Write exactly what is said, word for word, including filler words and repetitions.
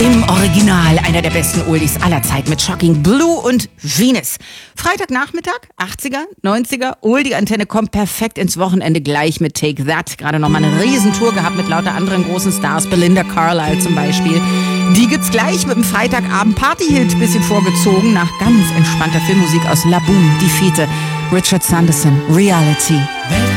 Im Original einer der besten Oldies aller Zeit mit Shocking Blue und Venus. Freitagnachmittag, achtziger, neunziger, Oldie-Antenne kommt perfekt ins Wochenende gleich mit Take That. Gerade nochmal eine Riesentour gehabt mit lauter anderen großen Stars, Belinda Carlisle zum Beispiel. Die gibt's gleich mit dem Freitagabend Partyhit bisschen vorgezogen nach ganz entspannter Filmmusik aus La Boom, Die Fete, Richard Sanderson, Reality.